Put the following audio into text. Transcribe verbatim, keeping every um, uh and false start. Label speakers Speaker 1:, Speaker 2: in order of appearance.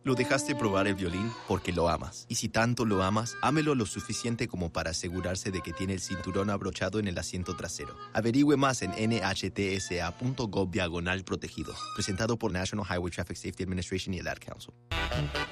Speaker 1: Lo dejaste probar el violín porque lo amas. Y si tanto lo amas, ámelo lo suficiente como para asegurarse de que tiene el cinturón abrochado en el asiento trasero. Averigüe más en N H T S A punto gov diagonal protegido. Presentado por National Highway Traffic Safety Administration y el Ad Council.